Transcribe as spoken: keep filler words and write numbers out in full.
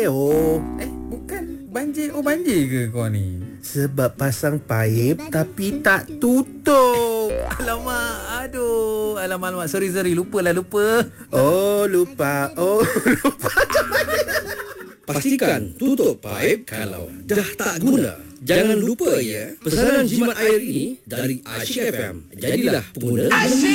Oh, Eh, bukan banjir. Oh, banjir ke kau ni? sebab pasang paip tapi tak tutup. Alamak, aduh. Alamak, alamak. Sorry, sorry. Lupa lah, lupa. Oh, lupa. Oh, lupa. Pastikan tutup paip kalau dah tak guna. Jangan lupa ya, pesanan jimat air ini dari Asyik F M. Jadilah pengguna